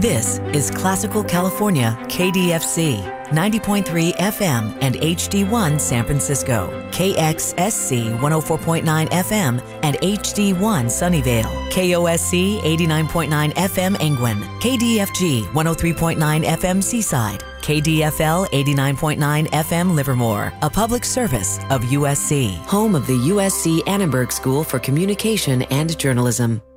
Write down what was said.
This is Classical California, KDFC, 90.3 FM and HD1 San Francisco, KXSC 104.9 FM and HD1 Sunnyvale, KOSC 89.9 FM Angwin, KDFG 103.9 FM Seaside, KDFL 89.9 FM Livermore, a public service of USC, home of the USC Annenberg School for Communication and Journalism.